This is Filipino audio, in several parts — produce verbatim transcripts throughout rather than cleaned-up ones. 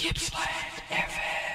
Gippsland F M.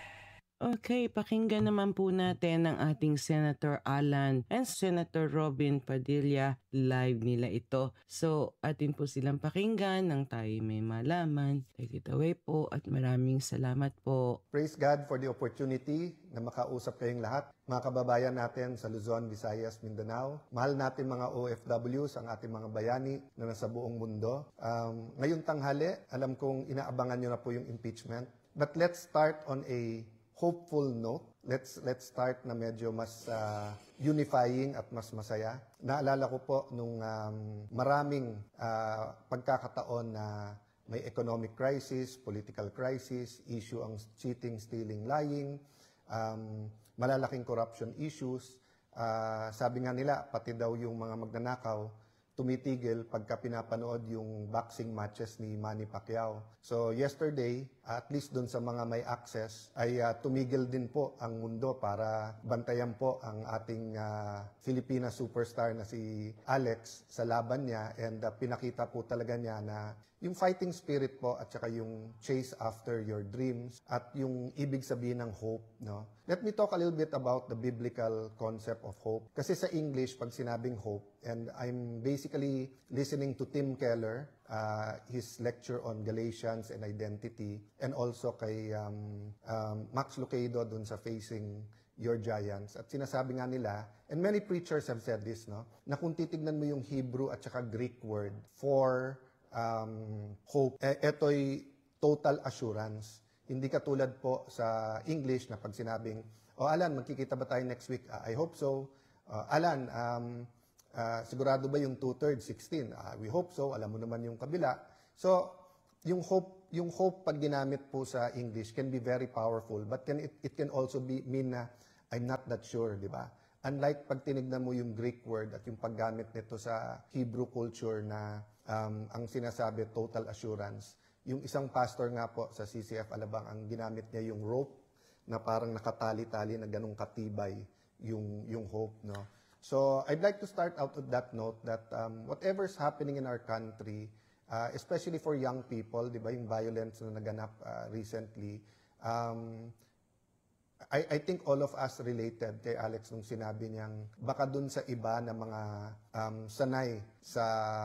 Okay, pakinggan naman po natin ang ating Senator Alan and Senator Robin Padilla. Live nila ito. So, atin po silang pakinggan nang tayo may malaman. Take it away po at maraming salamat po. Praise God for the opportunity na makausap kayong lahat. Mga kababayan natin sa Luzon, Visayas, Mindanao. Mahal natin mga O F Ws, ang ating mga bayani na nasa buong mundo. Um, ngayong tanghali, alam kong inaabangan nyo na po yung impeachment. But let's start on a hopeful note. Let's let's start na medyo mas uh, unifying at mas masaya. Naalala ko po nung um, maraming uh, pagkakataon na may economic crisis, political crisis, issue ang cheating, stealing, lying, um, malalaking corruption issues. Uh, sabi nga nila, pati daw yung mga magnanakaw, tumitigil pagka pinapanood yung boxing matches ni Manny Pacquiao. So yesterday, at least doon sa mga may access, ay uh, tumigil din po ang mundo para bantayan po ang ating uh, Filipina superstar na si Alex sa laban niya, and uh, pinakita po talaga niya na yung fighting spirit po at saka yung chase after your dreams at yung ibig sabihin ng hope, no? Let me talk a little bit about the biblical concept of hope. Kasi sa English, pag sinabing hope, and I'm basically listening to Tim Keller, uh, his lecture on Galatians and identity, and also kay um, um, Max Lucado dun sa Facing Your Giants. At sinasabi nga nila, and many preachers have said this, no? Na kung titignan mo yung Hebrew at saka Greek word for um, hope, eh, eto'y total assurance. Hindi katulad po sa English na pag sinabing, oh Alan, magkikita ba tayo next week? Uh, I hope so. Uh, Alan, um, uh, sigurado ba yung two-thirds, sixteen? Uh, we hope so. Alam mo naman yung kabila. So, yung hope, yung hope pag ginamit po sa English can be very powerful, but can it, it can also be mean na I'm not that sure, di ba? Unlike pag tinignan mo yung Greek word at yung paggamit nito sa Hebrew culture na um, ang sinasabi, total assurance. Yung isang pastor nga po sa C C F Alabang, ang ginamit niya yung rope na parang nakatali-tali na ganung katibay yung, yung hope, no? So, I'd like to start out with that note that um, whatever's happening in our country, uh, especially for young people, di ba, yung violence na naganap uh, recently, um, I, I think all of us related kay Alex nung sinabi niyang baka dun sa iba na mga um, sanay sa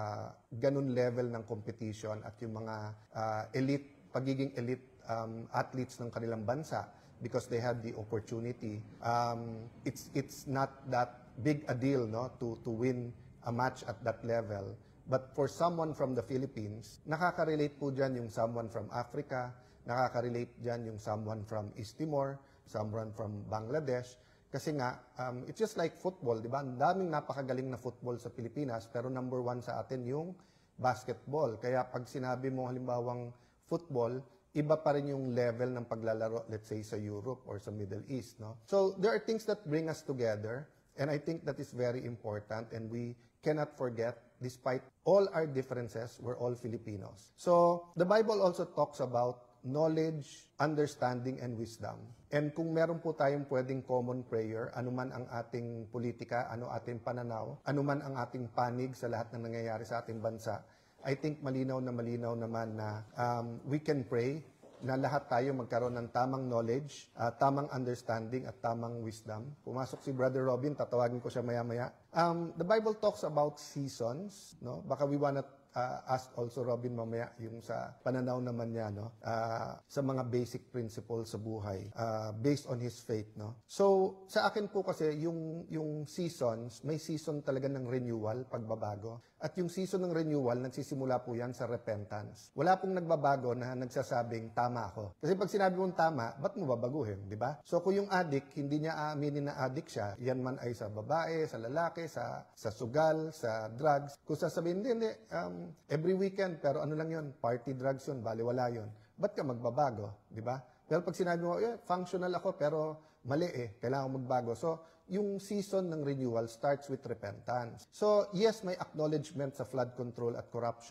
ganun level ng competition at yung mga uh, elite, pagiging elite um, athletes ng kanilang bansa because they had the opportunity. Um, it's it's not that big a deal, no, to to win a match at that level. But for someone from the Philippines, nakaka-relate po dyan yung someone from Africa, nakaka-relate dyan yung someone from East Timor, someone from Bangladesh. Kasi nga, um, it's just like football, di ba? Ang daming napakagaling na football sa Pilipinas, pero number one sa atin yung basketball. Kaya pag sinabi mo halimbawang football, iba pa rin yung level ng paglalaro, let's say, sa Europe or sa Middle East, no? So, there are things that bring us together, and I think that is very important, and we cannot forget, despite all our differences, we're all Filipinos. So, the Bible also talks about knowledge, understanding, and wisdom. And kung meron po tayong pwedeng common prayer, anuman ang ating politika, ano ating pananaw, anuman ang ating panig sa lahat ng nangyayari sa ating bansa, I think malinaw na malinaw naman na um, we can pray na lahat tayo magkaroon ng tamang knowledge, uh, tamang understanding, at tamang wisdom. Pumasok si Brother Robin, tatawagin ko siya maya-maya. Um, the Bible talks about seasons, no? Baka we wanna Uh, ask also Robin mamaya yung sa pananaw naman niya, no, uh, sa mga basic principles sa buhay uh, based on his faith, no. So sa akin po kasi yung yung seasons, may season talaga ng renewal, pagbabago, at yung season ng renewal nagsisimula po yan sa repentance. Wala pong nagbabago na nagsasabing tama ako. Kasi pag sinabi mong tama, ba't mo babaguhin, di ba? So kung yung addict, hindi niya aaminin na addict siya, yan man ay sa babae, sa lalaki, sa sa sugal, sa drugs, kung sasabihin, hindi, hindi, um, every weekend, pero ano lang yun, party drugs yun, baliwala yun. Ba't ka magbabago, di ba? Pero pag sinabi mo, yeah, functional ako, pero mali eh, kailangan magbago. So, yung season ng renewal starts with repentance. So, yes, may acknowledgement sa flood control at corruption.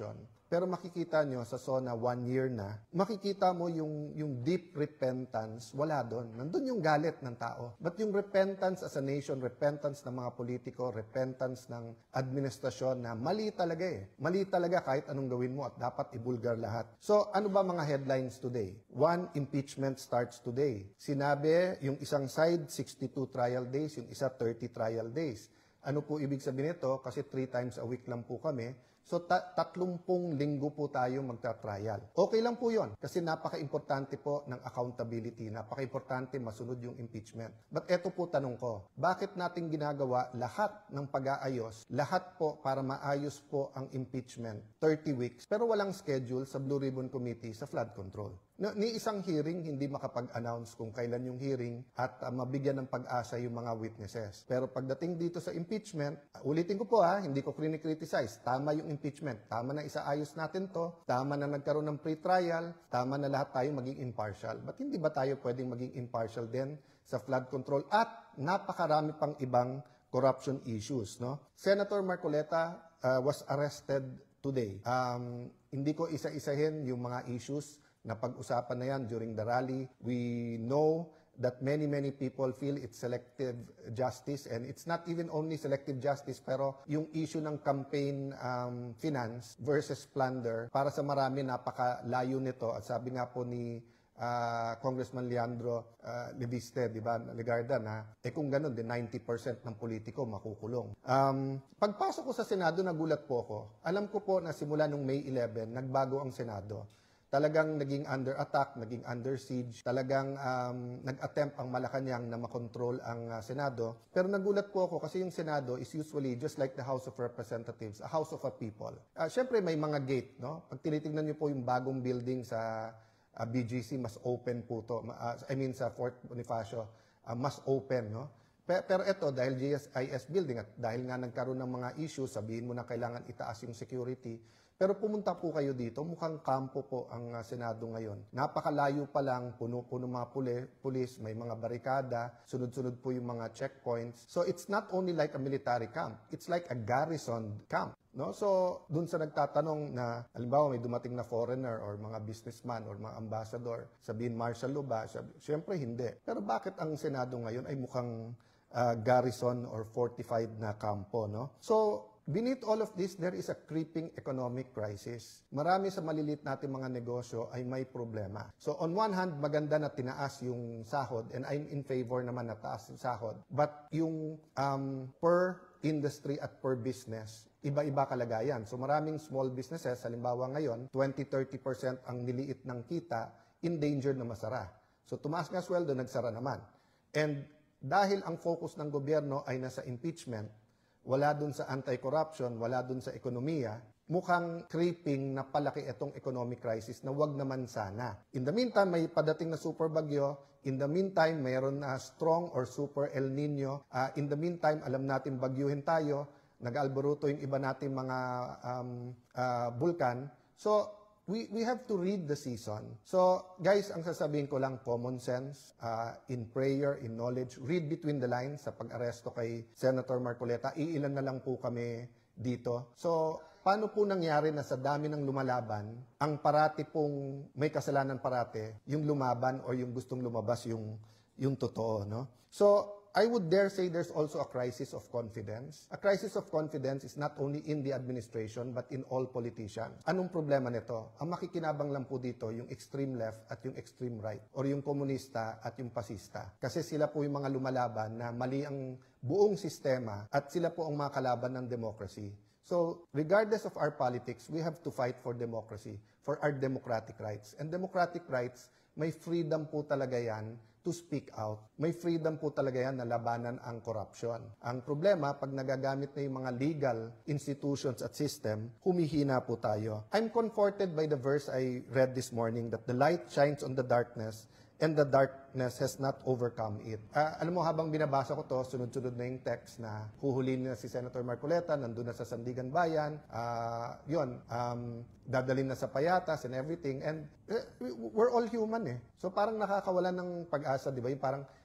Pero makikita nyo sa SONA one year na, makikita mo yung, yung deep repentance, wala doon. Nandun yung galit ng tao. But yung repentance as a nation, repentance ng mga politiko, repentance ng administrasyon na mali talaga eh. Mali talaga kahit anong gawin mo at dapat ibulgar lahat. So ano ba mga headlines today? One, impeachment starts today. Sinabi yung isang side, sixty-two trial days, yung isa thirty trial days. Ano po ibig sabihin nito? Kasi three times a week lang po kami. So, ta- tatlumpung linggo po tayo magta-trial. Okay lang po yon kasi napaka-importante po ng accountability. Napaka-importante masunod yung impeachment. But eto po tanong ko, bakit natin ginagawa lahat ng pag-aayos, lahat po para maayos po ang impeachment, thirty weeks, pero walang schedule sa Blue Ribbon Committee sa flood control? No, ni isang hearing, hindi makapag-announce kung kailan yung hearing at uh, mabigyan ng pag-asa yung mga witnesses. Pero pagdating dito sa impeachment, uh, ulitin ko po ha, hindi ko criticize. Tama yung impeachment. Tama na isaayos natin to. Tama na nagkaroon ng pre-trial. Tama na lahat tayo maging impartial. But hindi ba tayo pwedeng maging impartial din sa flood control? At napakarami pang ibang corruption issues. No? Senator Marcoleta uh, was arrested today. Um, hindi ko isa-isahin yung mga issues na pag-usapan na yan during the rally. We know that many, many people feel it's selective justice, and it's not even only selective justice, pero yung issue ng campaign um, finance versus plunder, para sa marami napakalayo nito. At sabi nga po ni uh, Congressman Leandro uh, Leviste, di ba, Legarda, na eh kung ganun, din ninety percent ng politiko makukulong. Um, pagpasok ko sa Senado, nagulat po ako. Alam ko po na simula nung May eleven, nagbago ang Senado. Talagang naging under attack, naging under siege, talagang um, nag-attempt ang Malacanang na makontrol ang uh, Senado. Pero nagulat po ako kasi yung Senado is usually just like the House of Representatives, a house of a people. Uh, Siyempre may mga gate, no? Pag tinitingnan niyo po yung bagong building sa uh, B G C, mas open po to. Uh, I mean sa Fort Bonifacio, uh, mas open, no? Pero ito, dahil G S I S building at dahil nga nagkaroon ng mga issues, sabihin mo na kailangan itaas yung security. Pero pumunta po kayo dito, mukhang kampo po ang uh, Senado ngayon. Napakalayo pa lang, puno-puno mga puli, pulis, may mga barikada, sunod-sunod po yung mga checkpoints. So it's not only like a military camp, it's like a garrison camp. No? So, dun sa nagtatanong na, halimbawa may dumating na foreigner or mga businessman or mga ambassador, sabihin martial law ba? Siyempre hindi. Pero bakit ang Senado ngayon ay mukhang uh, garrison or fortified na kampo? No? So, beneath all of this, there is a creeping economic crisis. Marami sa malilit natin mga negosyo ay may problema. So on one hand, maganda na tinaas yung sahod, and I'm in favor naman na taas yung sahod. But yung um, per industry at per business, iba-iba kalagayan. So maraming small businesses, halimbawa ngayon, twenty to thirty percent ang niliit ng kita, in danger na masara. So tumaas nga sweldo, nagsara naman. And dahil ang focus ng gobyerno ay nasa impeachment, wala dun sa anti-corruption, wala dun sa ekonomiya, mukhang creeping na palaki itong economic crisis na wag naman sana. In the meantime, may padating na super bagyo. In the meantime, mayroon na strong or super El Nino. Uh, in the meantime, alam natin bagyuhin tayo. Nag-alboruto yung iba natin mga um, uh, bulkan. So, we we have to read the season. So, guys, ang sasabihin ko lang, common sense, uh, in prayer, in knowledge, read between the lines sa pag-aresto kay Senator Marcoleta. Iilan na lang po kami dito. So, paano po nangyari na sa dami ng lumalaban, ang parati pong may kasalanan parate, yung lumaban o yung gustong lumabas yung, yung totoo, no? So, I would dare say there's also a crisis of confidence. A crisis of confidence is not only in the administration but in all politicians. Anong problema nito? Ang makikinabang lang po dito yung extreme left at yung extreme right, or yung komunista at yung pasista. Kasi sila po yung mga lumalaban na mali ang buong sistema at sila po ang mga kalaban ng democracy. So, regardless of our politics, we have to fight for democracy, for our democratic rights. And democratic rights, may freedom po talaga yan to speak out. May freedom po talaga yan na labanan ang corruption. Ang problema, pag nagagamit na yung mga legal institutions at system, humihina po tayo. I'm comforted by the verse I read this morning that the light shines on the darkness and the darkness has not overcome it. Uh, alam mo, habang binabasa ko to, sunod-sunod na yung text na huhulin na si Senator Marcoleta, nandun na sa Sandigan Bayan, uh, yun, um, dadalhin na sa Payatas and everything, and uh, we're all human eh. So parang nakakawalan ng pag-asa, di ba? Yung parang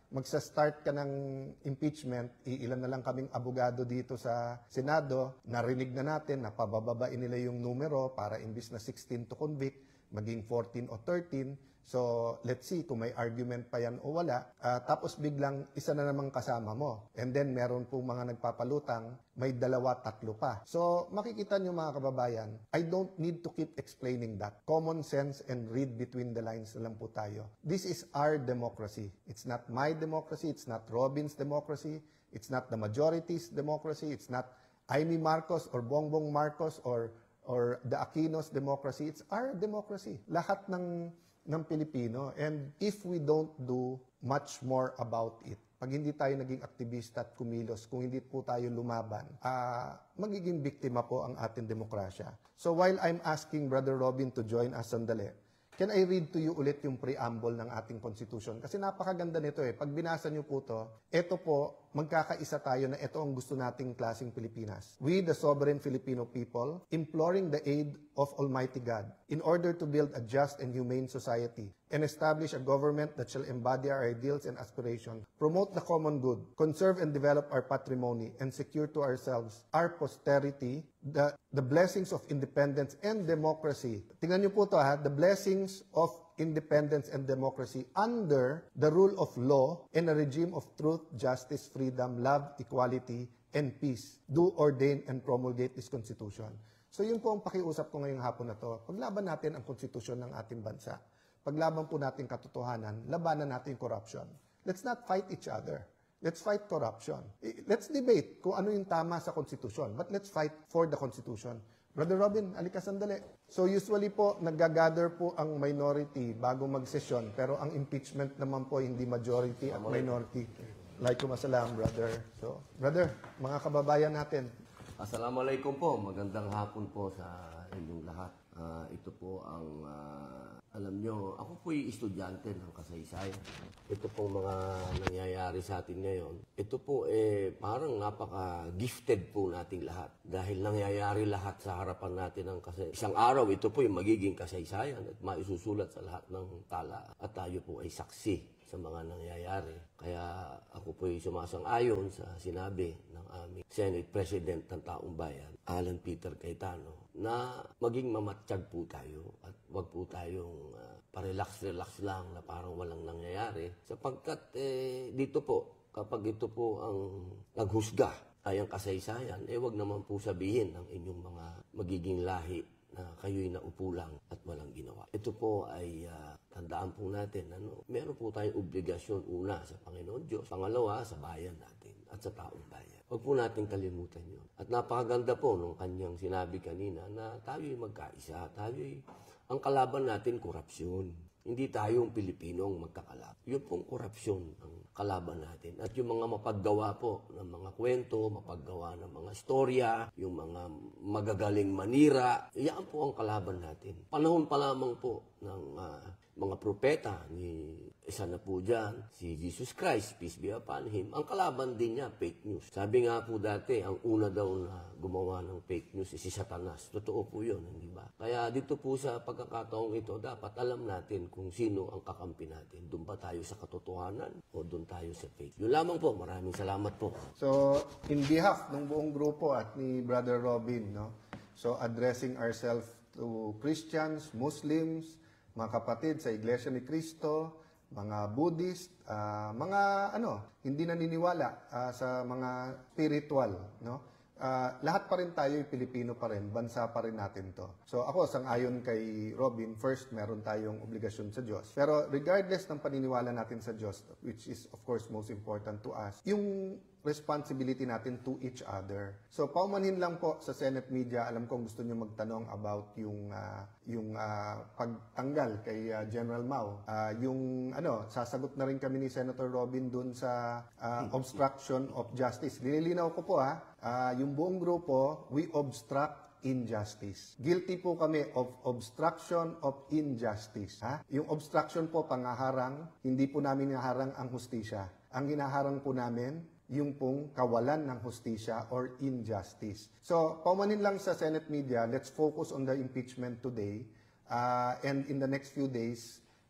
magsa-start ka ng impeachment, iilan na lang kaming abogado dito sa Senado, narinig na natin na pabababain nila yung numero para imbis na sixteen to convict, maging fourteen o thirteen. So, let's see kung may argument pa yan o wala. Uh, tapos biglang isa na namang kasama mo. And then, meron po mga nagpapalutang, may dalawa, tatlo pa. So, makikita nyo mga kababayan, I don't need to keep explaining that. Common sense and read between the lines na lang po tayo. This is our democracy. It's not my democracy. It's not Robin's democracy. It's not the majority's democracy. It's not Amy Marcos or Bongbong Marcos or, or the Aquinos democracy. It's our democracy. Lahat ng ng Pilipino. And if we don't do much more about it, pag hindi tayo naging aktivista at kumilos, kung hindi po tayo lumaban, uh, magiging biktima po ang ating demokrasya. So while I'm asking Brother Robin to join us sandali, can I read to you ulit yung preamble ng ating Constitution? Kasi napakaganda nito eh. Pag binasa niyo po to, ito po, magkakaisa tayo na ito ang gusto nating klaseng Pilipinas. We, the sovereign Filipino people, imploring the aid of Almighty God in order to build a just and humane society and establish a government that shall embody our ideals and aspirations, promote the common good, conserve and develop our patrimony, and secure to ourselves, our posterity, the, the blessings of independence and democracy. Tingnan niyo po to ha, the blessings of independence and democracy under the rule of law and a regime of truth, justice, freedom, love, equality, and peace. Do ordain and promulgate this Constitution. So yun po ang pakiusap ko ngayong hapon na to. Paglaban natin ang konstitusyon ng ating bansa. Paglaban po natin katotohanan, labanan natin corruption. Let's not fight each other. Let's fight corruption. Let's debate kung ano yung tama sa konstitusyon. But let's fight for the Constitution. Brother Robin, alika sandali. So usually po, nag-gather po ang minority bago mag-session, pero ang impeachment naman po hindi majority at minority. Like kumasalam, brother. So, brother, mga kababayan natin. Assalamualaikum po. Magandang hapon po sa inyong lahat. Uh, ito po ang, uh, alam nyo, ako po'y estudyante ng kasaysayan. Ito pong mga nangyayari sa atin ngayon. Ito po eh parang napaka-gifted po nating lahat. Dahil nangyayari lahat sa harapan natin ng kasaysayan. Isang araw, ito po yung magiging kasaysayan at maisusulat sa lahat ng tala. At tayo po ay saksi sa mga nangyayari. Kaya ako po'y sumasang-ayon sa sinabi ng aming Senate President ng Taong Bayan, Alan Peter Cayetano, na maging mamatsyag po tayo at wag po tayong uh, parelax-relax lang na parang walang nangyayari. Sapagkat eh, dito po, kapag ito po ang naghusga ay ang kasaysayan, eh wag naman po sabihin ng inyong mga magiging lahi na kayo'y naupo lang at walang ginawa. Ito po ay uh, tandaan po natin, ano, meron po tayong obligasyon una sa Panginoon Diyos, pangalawa sa bayan natin at sa taong bayan. Huwag po natin kalimutan yun. At napakaganda po nung kanyang sinabi kanina na tayo'y magkaisa, tayo'y, ang kalaban natin, korupsyon. Hindi tayong Pilipinong magkakalab. Yun pong korupsyon ang kalaban natin. At yung mga mapaggawa po ng mga kwento, mapaggawa ng mga storya, yung mga magagaling manira, yan po ang kalaban natin. Panahon pa lamang po ng uh, mga propeta, ni isa na po dyan, si Jesus Christ, peace be upon him, ang kalaban din niya, fake news. Sabi nga po dati, ang una daw na gumawa ng fake news si Satanas. Totoo po yun, hindi ba? Kaya dito po sa pagkakataong ito, dapat alam natin kung sino ang kakampi natin. Doon ba tayo sa katotohanan o doon tayo sa fake? Yun lamang po. Maraming salamat po. So, in behalf ng buong grupo at ni Brother Robin, no? So, addressing ourselves to Christians, Muslims, mga kapatid sa Iglesia ni Cristo, mga Buddhist, uh, mga ano, hindi naniniwala uh, sa mga spiritual, no? Uh, lahat pa rin tayo, Pilipino pa rin, bansa pa rin natin to. So ako, sang-ayon kay Robin, first, meron tayong obligasyon sa Diyos. Pero regardless ng paniniwala natin sa Diyos, which is of course most important to us, yung responsibility natin to each other. So paumanhin lang po sa Senate Media, alam kong gusto niyo magtanong about yung uh, yung uh, pagtanggal kay uh, General Mao. Uh, yung ano, sasagot na rin kami ni Senator Robin dun sa uh, obstruction of justice. Linilinaw ko po ha, uh, yung buong grupo, we obstruct injustice. Guilty po kami of obstruction of injustice. Ha? Yung obstruction po, pangaharang, hindi po namin hinaharang ang hustisya. Ang hinaharang po namin, yung pong kawalan ng hustisya or injustice. So, paumanin lang sa Senate Media, let's focus on the impeachment today. Uh, and in the next few days,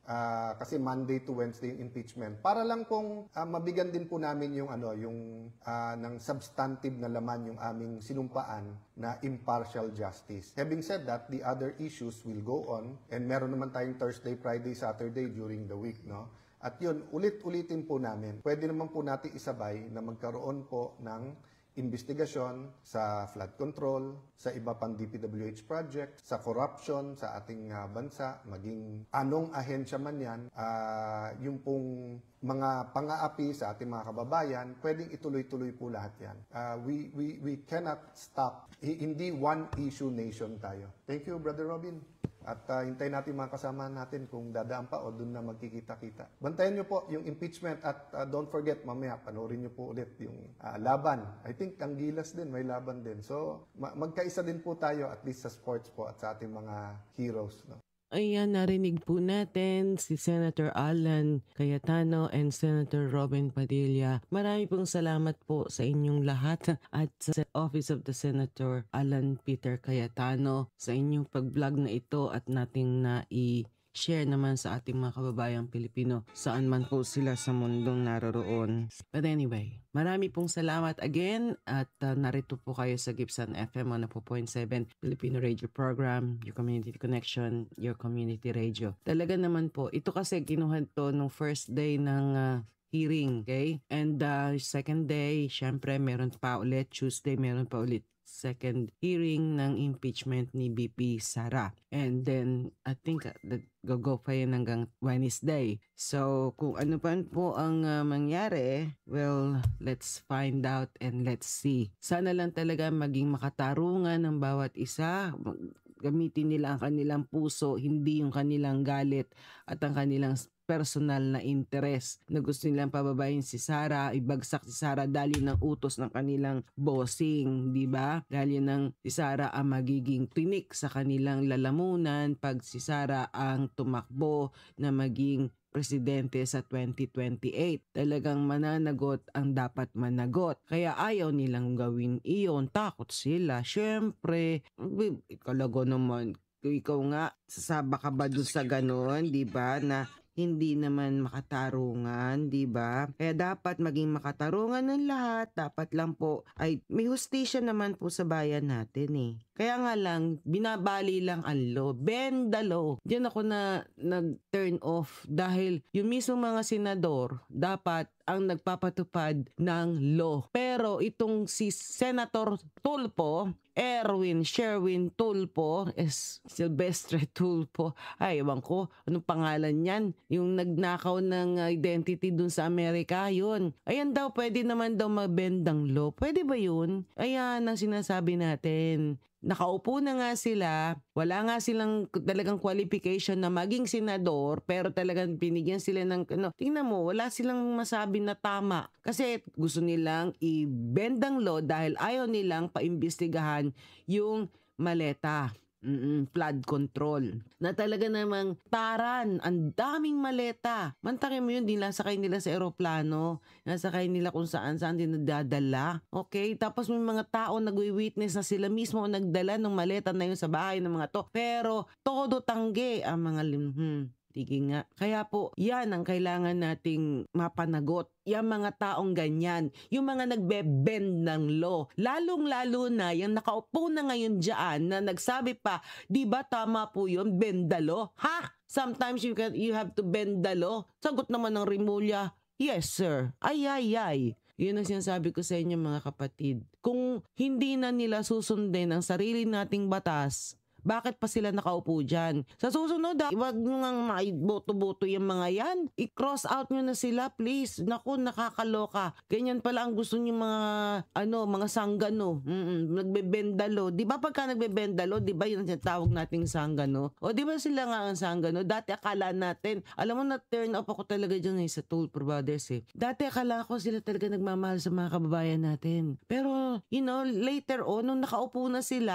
Ah, kasi Monday to Wednesday yung impeachment. Para lang pong ah, mabigyan din po namin yung ano, yung ah, ng substantive na laman yung aming sinumpaan na impartial justice. Having said that, the other issues will go on and meron naman tayong Thursday, Friday, Saturday during the week, no? At yun, ulit-ulitin po namin. Pwede naman po natin isabay na magkaroon po ng investigasyon sa flood control, sa iba pang D P W H project, sa corruption sa ating uh, bansa, maging anong ahensya man yan, uh, yung pong mga pang-aapi sa ating mga kababayan, pwedeng ituloy-tuloy po lahat yan. Uh, we, we, we cannot stop. H- hindi one issue nation tayo. Thank you, Brother Robin. At uh, hintayin natin mga kasama natin kung dadaan pa o doon na magkikita-kita. Bantayan nyo po yung impeachment at uh, don't forget, mamaya, panoorin nyo po ulit yung uh, laban. I think ang Gilas din, may laban din. So, ma- magkaisa din po tayo at least sa sports po at sa ating mga heroes. No? Ayan, narinig po natin si Senator Alan Cayetano and Senator Robin Padilla. Marami pong salamat po sa inyong lahat at sa Office of the Senator Alan Peter Cayetano sa inyong pag-vlog na ito at nating na i-share naman sa ating mga kababayang Pilipino saan man po sila sa mundong naroroon. But anyway, marami pong salamat again at uh, narito po kayo sa Gibson F M one oh four point seven Filipino Radio Program, your community connection, your community radio. Talaga naman po, ito kasi kinuha to nung first day ng uh, hearing, okay? And uh, second day, syempre meron pa ulit, Tuesday meron pa ulit second hearing ng impeachment ni B P Sara. And then, I think uh, that go-go pa yun hanggang Wednesday. So, kung ano pa po ang uh, mangyari, well, let's find out and let's see. Sana lang talaga maging makatarungan ng bawat isa. Gamitin nila ang kanilang puso, hindi yung kanilang galit at ang kanilang personal na interest na gusto nilang pababayin si Sara, ibagsak si Sara dahil ng utos ng kanilang bossing, di ba? Dahil ng si Sara ang magiging tinik sa kanilang lalamunan pag si Sara ang tumakbo na maging presidente sa twenty twenty-eight. Talagang mananagot ang dapat managot. Kaya ayaw nilang gawin iyon. Takot sila. Siyempre, ikalago naman, ikaw nga, sasaba ka ba dun sa ganon, di ba, na hindi naman makatarungan, di ba? Kaya dapat maging makatarungan ng lahat. Dapat lang po ay may hustisya naman po sa bayan natin eh. Kaya nga lang, binabali lang ang law. Bend the law. Diyan ako na nag-turn off dahil yung mismo mga senador dapat ang nagpapatupad ng law. Pero itong si Senator Tulfo, Erwin Sherwin Tulfo, is Silvestre Tulfo, ay ewan ko, anong pangalan yan? Yung nagnakaw ng identity dun sa Amerika, yun. Ayan daw, pwede naman daw mabend ang law. Pwede ba yun? Ayan ang sinasabi natin. Nakaupo na nga sila, wala nga silang talagang qualification na maging senador, pero talagang binigyan sila ng, ano, tingnan mo, wala silang masabi na tama. Kasi gusto nilang i-bend ang law dahil ayaw nilang paimbestigahan yung maleta. Mm-mm, flood control. Na talaga namang taran, ang daming maleta. Mantakin mo yun, dinasakay nila sa eroplano, nasakay nila kung saan saan din nadadala. Okay? Tapos may mga tao nagwi-witness na sila mismo nagdala ng maleta na yun sa bahay ng mga to. Pero todo tangge ang mga lim... Hmm. Tigi nga. Kaya po, yan ang kailangan nating mapanagot. Yung mga taong ganyan. Yung mga nagbe-bend ng law. Lalong-lalo na yung nakaupo na ngayon dyan na nagsabi pa, di ba tama po yun, bend the law? Ha? Sometimes you, can, you have to bend the law. Sagot naman ng Rimulya, yes sir. Ay, ay, ay. Yun ang sinasabi ko sa inyo mga kapatid. Kung hindi na nila susundin ang sarili nating batas, bakit pa sila nakaupo dyan? Sa susunod, huwag nyo nga maiboto-boto yung mga yan. I-cross out nyo na sila, please. Naku, nakakaloka. Ganyan pala ang gusto nyo mga, ano, mga sanggano. Mm-mm, nagbebendalo. Di ba pagka nagbebendalo, di ba yun ang tawag nating sanggano? O di ba sila nga ang sanggano? Dati akala natin, alam mo na turn off ako talaga dyan eh, sa Tulfo Brothers eh. Dati akala ko sila talaga nagmamahal sa mga kababayan natin. Pero, you know, later on, nung nakaupo na sila,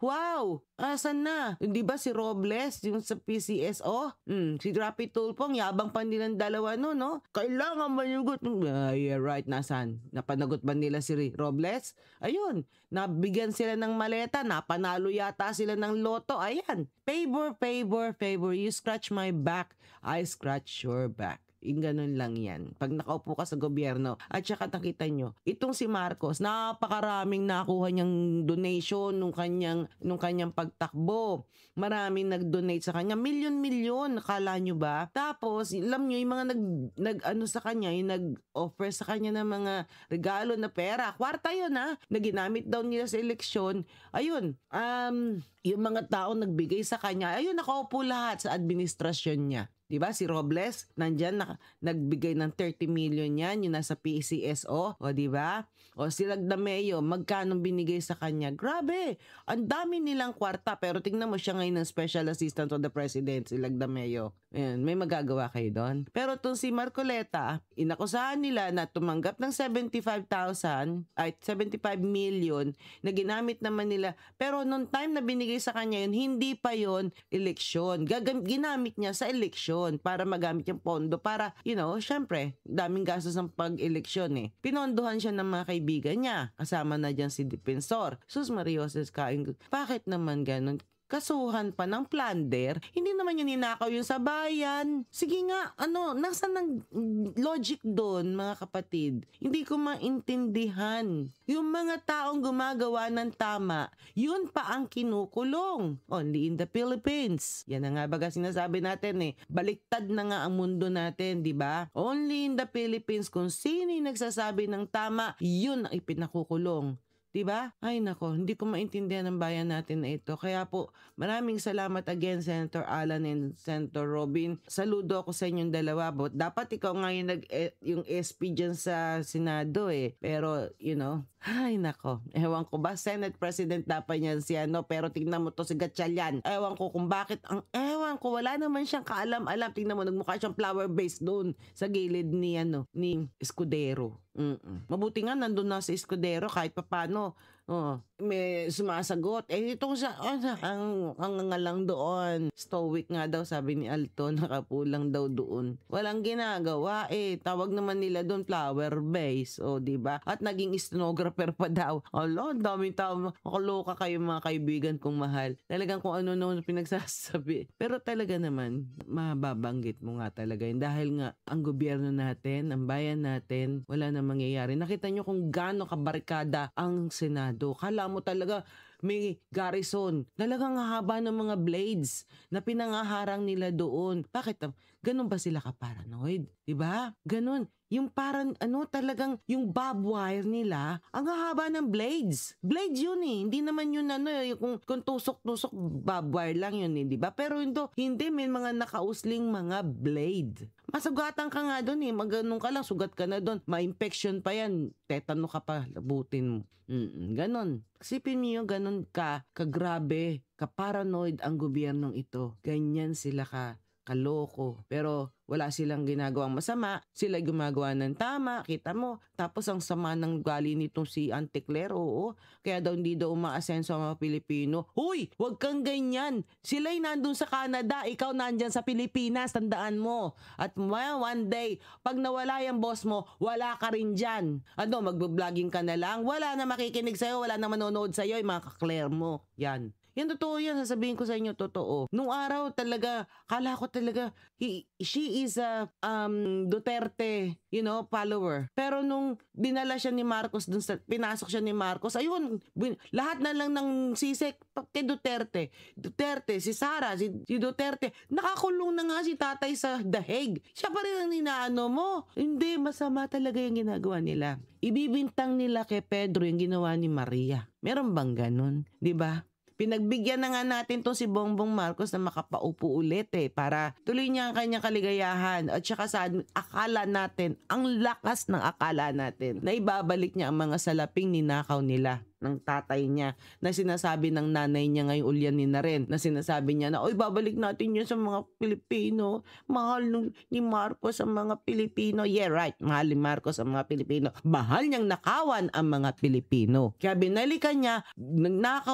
Wow! Asan na? Hindi ba si Robles, yung sa P C S O? Hmm, si Rapi Tulfo, yabang pa nilang dalawa no, no? Kailangan manugot. Uh, yeah, right, nasan? Napanagot ba nila si Robles? Ayun, nabigyan sila ng maleta, napanalo yata sila ng loto. Ayan, favor, favor, favor. You scratch my back, I scratch your back. Yung ganun lang yan. Pag nakaupo ka sa gobyerno, at saka nakita nyo, itong si Marcos, napakaraming nakuha niyang donation nung kanyang, nung kanyang pagtakbo. Maraming nag-donate sa kanya. Milyon-milyon, nakala nyo ba? Tapos, alam nyo, yung mga nag, nag ano sa kanya, yung nag-offer sa kanya ng mga regalo na pera. Kwarta yun ha, na ginamit daw nila sa eleksyon. Ayun, um, yung mga tao nagbigay sa kanya, ayun, nakaupo lahat sa administrasyon niya. Diba? Si Robles, nandyan, na, nagbigay ng thirty million yan, yung nasa P C S O. O diba? O si Lagdameo, magkano binigay sa kanya? Grabe! Ang dami nilang kwarta. Pero tingnan mo siya ngayon ng Special Assistant of the President, si Lagdameo. Ayan, may magagawa kayo doon. Pero itong si Marcoleta, inakusahan nila na tumanggap ng seventy-five thousand, ay seventy-five million na ginamit naman nila. Pero nung time na binigay sa kanya yun, hindi pa yun eleksyon. Gagam- ginamit niya sa eleksyon para magamit yung pondo para, you know, syempre, daming gastos ng pag-eleksyon eh. Pinondohan siya ng mga kaibigan niya. Kasama na dyan si Defensor. Sus Marioses Kain. Bakit naman ganun? Kasuhan pa ng plunder, hindi naman yan ninakaw yung sa bayan. Sige nga, ano, nasa ng logic doon, mga kapatid? Hindi ko maintindihan. Yung mga taong gumagawa ng tama, yun pa ang kinukulong. Only in the Philippines. Yan na nga baga sinasabi natin eh. Baliktad na nga ang mundo natin, di ba? Only in the Philippines, kung sino yung nagsasabi ng tama, yun ang ipinakukulong. Diba? Ay nako, hindi ko maintindihan ang bayan natin na ito. Kaya po, maraming salamat again, Senator Alan and Senator Robin. Saludo ako sa inyong dalawa. But dapat ikaw nga yung, nag, eh, yung S P dyan sa Senado eh. Pero, you know, ay nako, ewan ko ba, Senate President dapat niyan si ano, pero tingnan mo to si Gatchalian. Ewan ko kung bakit, ang ewan ko, wala naman siyang kaalam-alam. Tingnan mo, nagmukha siyang flower base doon sa gilid ni, ano, ni Escudero. Mm-mm. Mabuti nga nandun na si Escudero kahit papano. Oh, may sumasagot. Eh itong sa oh, ang ang nga lang doon. Stoic nga daw sabi ni Alto, nakapulang daw doon. Walang ginagawa eh. Tawag naman nila doon flower base, oh, di ba? At naging stenographer pa daw. Allah, daming tao. Makaloka kayo mga kaibigan kong mahal. Talagang kung ano-ano pinagsasabi. Pero talaga naman, mababanggit mo nga talaga yun. Dahil nga ang gobyerno natin, ang bayan natin, wala na mangyayari. Nakita nyo kung gaano kabarikada ang Senado. Kala mo talaga may garrison. Talagang haba ng mga blades na pinangaharang nila doon. Bakit? Ganun ba sila ka-paranoid? Diba? Ganun. Yung parang ano talagang yung barbed wire nila, ang haba ng blades. Blades yun eh. Hindi naman yun ano, yung kung, kung tusok-tusok barbed wire lang yun eh, di ba? Pero hindi, hindi may mga nakausling mga blade. Masugatan ka nga doon eh. Magganong ka lang, sugat ka na doon. Ma-infection pa yan. Tetano ka pa, labutin mo. Mm-mm, ganon. Isipin niyo ganon ka, kagrabe, ka-paranoid ang gobyernong ito. Ganyan sila ka kaloko. Pero wala silang ginagawang masama. Sila gumagawa ng tama. Kita mo. Tapos ang sama ng gali nitong si Auntie Claire. Oo. Kaya daw hindi daw umaasenso ang mga Pilipino. Huy! Huwag kang ganyan. Sila'y nandun sa Canada. Ikaw nandyan sa Pilipinas. Tandaan mo. At well, one day, pag nawala yung boss mo, wala ka rin dyan. Ano, mag-vlogging ka na lang? Wala na makikinig sa'yo. Wala na manonood sa'yo. Yung mga ka-Claire mo. Yan. Yan, totoo yan. Sasabihin ko sa inyo, totoo. Nung araw talaga, kala ko talaga, he, she is a um, Duterte, you know, follower. Pero nung dinala siya ni Marcos, dun sa, pinasok siya ni Marcos, ayun, bin, lahat na lang ng sisek kay Duterte. Duterte, si Sara, si, si Duterte, nakakulong na nga si tatay sa The Hague. Siya pa rin ang ninaano mo. Hindi, masama talaga yung ginagawa nila. Ibibintang nila kay Pedro yung ginawa ni Maria. Meron bang ganun? Diba? Pinagbigyan na nga natin to si Bongbong Marcos na makapaupo ulit eh para tuloy niya ang kanyang kaligayahan at saka sa akala natin, ang lakas ng akala natin na ibabalik niya ang mga salaping ninakaw nila ng tatay niya na sinasabi ng nanay niya ngayong ulyanin na rin na sinasabi niya na oy babalik natin yun sa mga Pilipino, mahal nung, ni Marcos ang mga Pilipino. Yeah right, mahal ni Marcos ang mga Pilipino, mahal niyang nakawan ang mga Pilipino, kaya binalikan niya, nagnakaw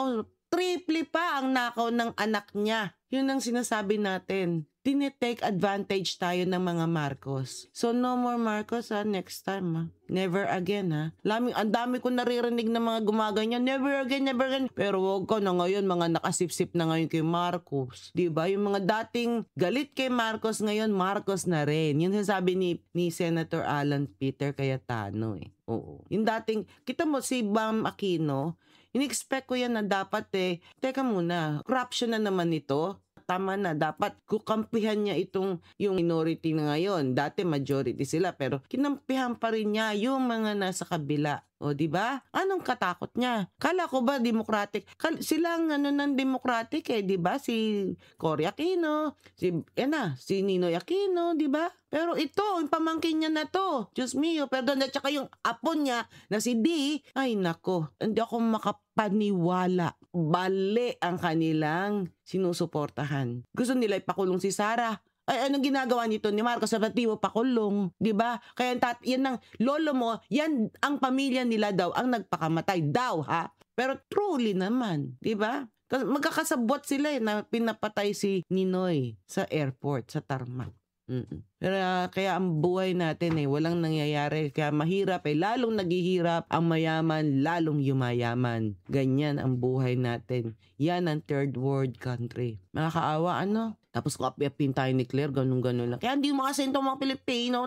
triple pa ang nakaw ng anak niya. Yun ang sinasabi natin. Tinitake advantage tayo ng mga Marcos. So no more Marcos ha, next time ha. Never again ha. Laming, ang dami ko naririnig ng mga gumaganyan. Never again, never again. Pero wag ka na ngayon, mga nakasipsip na ngayon kay Marcos. Diba? Yung mga dating galit kay Marcos ngayon, Marcos na rin. Yun sinasabi ni, ni Senator Alan Peter Cayetano eh. Oo. Yung dating, kita mo si Bam Aquino, in-expect ko yan na dapat eh, teka muna, corruption na naman ito. Tama na, dapat kukampihan niya itong yung minority na ngayon. Dati majority sila pero kinampihan pa rin niya yung mga nasa kabila. O di ba? Anong katakot niya? Kala ko ba democratic? Kal- sila ang ano ng democratic eh, di ba? Si Cory Aquino, si yan na, si Ninoy Aquino, di ba? Pero ito, yung pamangkin niya na to. Diyos mio, perdón. At saka yung apo niya na si D, ay nako, hindi ako makapaniwala. Bali ang kanilang sinusuportahan. Gusto nila ipakulong si Sara. Ay, anong ginagawa nito ni Marcos? Sabatibo pakulong, di ba? Kaya tat, yan ang lolo mo, yan ang pamilya nila daw ang nagpakamatay daw, ha? Pero truly naman, di ba? Magkakasabot sila eh, na pinapatay si Ninoy sa airport, sa tarmac. Mm-mm. Pero uh, kaya ang buhay natin eh, walang nangyayari. Kaya mahirap eh, lalong naghihirap ang mayaman, lalong yumayaman. Ganyan ang buhay natin. Yan ang third world country. Makakaawa ano? Tapos kapi-apin tayo ni Claire, ganun-ganun lang. Kaya hindi makasento mga Pilipino.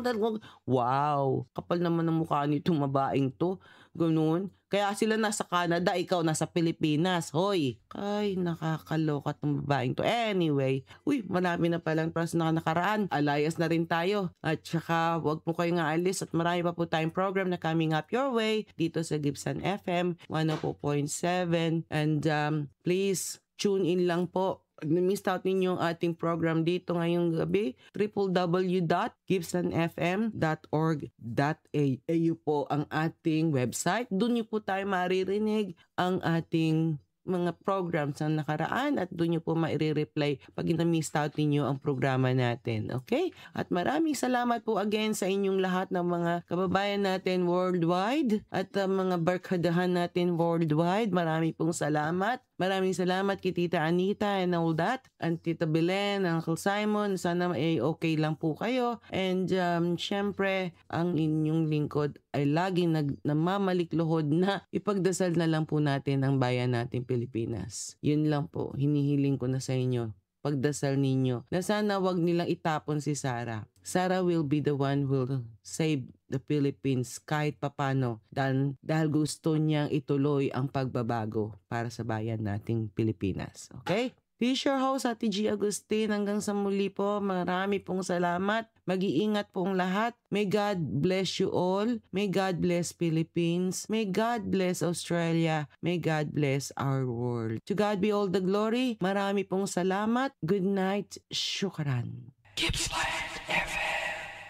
Wow, kapal naman ang mukha nitong mabaing to. Ganun. Kaya sila nasa Canada, ikaw nasa Pilipinas. Hoy, ay nakakaloka tong babaeng to. Anyway, uy, marami na palang pras na nakaraan. Alayas na rin tayo. At saka, wag po kayong aalis at marami pa po tayong program na coming up your way dito sa Gibson F M one oh four point seven. And um, please, tune in lang po. Pag na-miss out ninyo ang ating program dito ngayong gabi, w w w dot gibson f m dot org dot a u po ang ating website. Doon nyo po tayo maririnig ang ating mga programs na nakaraan at doon nyo po maire-reply pag na-miss out ninyo ang programa natin. Okay? At maraming salamat po again sa inyong lahat ng mga kababayan natin worldwide at uh, mga barkadahan natin worldwide. Maraming pong salamat. Maraming salamat kay Tita Anita and all that. And Tita Belen, Uncle Simon, sana ay okay lang po kayo. And um, syempre, ang inyong lingkod ay laging nag, namamalikluhod na ipagdasal na lang po natin ang bayan natin Pilipinas. Yun lang po, hinihiling ko na sa inyo. Pagdasal ninyo na sana wag nilang itapon si Sara. Sara will be the one who will save the Philippines kahit papano dahil, dahil gusto niyang ituloy ang pagbabago para sa bayan nating Pilipinas. Okay? This is your host, Ate G. Agustin. Hanggang sa muli po, marami pong salamat. Mag-iingat pong lahat. May God bless you all. May God bless Philippines. May God bless Australia. May God bless our world. To God be all the glory. Marami pong salamat. Good night. Shukran. Gippsland F M.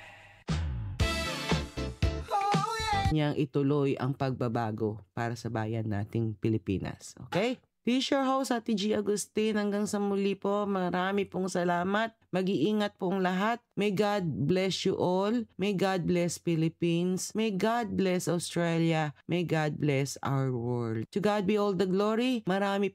Niyang ituloy ang pagbabago para sa bayan nating Pilipinas. Okay? This is your host, Ate G. Agustin. Hanggang sa muli po, marami pong salamat. Mag-iingat pong lahat. May God bless you all. May God bless Philippines. May God bless Australia. May God bless our world. To God be all the glory. Marami